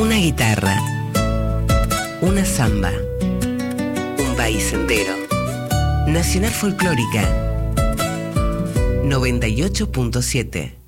Una guitarra, una samba, un país entero. Nacional Folclórica 98.7.